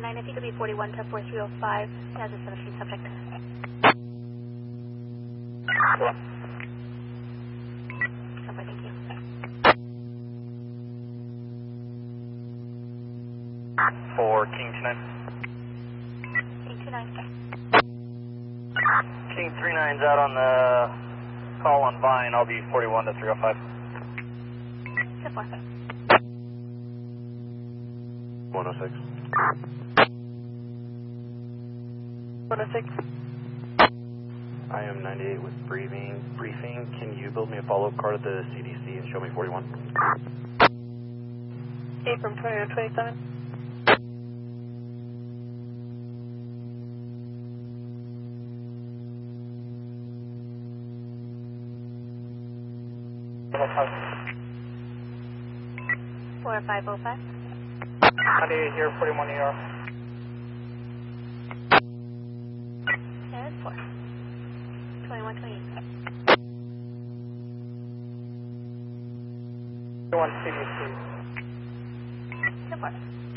29, if you could be 41 to 4305 as a 17 subject. Cool. Okay, thank you. For King 29. King 29. King 39's out on the call on Vine. I'll be 41 to 305. 4. 106. 106. I am 98 with briefing. Can you build me a follow-up card at the CDC and show me 41? 8 from 20 to 27. Four 505. 98 here, 41 ER. And 4. 21, 28. 41 CDC. 4.